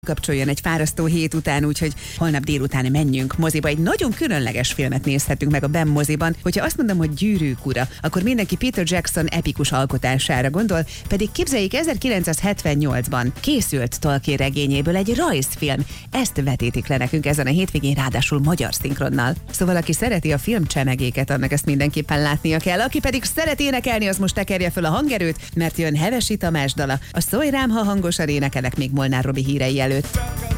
Kapcsoljon egy fárasztó hét után, úgyhogy holnap délután menjünk moziba. Egy nagyon különleges filmet nézhetünk meg a BEM moziban. Hogyha azt mondom, hogy Gyűrűk ura, akkor mindenki Peter Jackson epikus alkotására gondol, pedig képzeljék, 1978-ban készült Tolkien regényéből egy rajzfilm. Ezt vetítik le nekünk ezen a hétvégén, ráadásul magyar szinkronnal. Szóval aki szereti a filmcsemegéket, annak ezt mindenképpen látnia kell. Aki pedig szeret énekelni, az most tekerje föl a hangerőt, mert jön Hevesi Tamás dala. A Szólj rám, ha hangosan énekelek még Molnár Robi hírei előtt.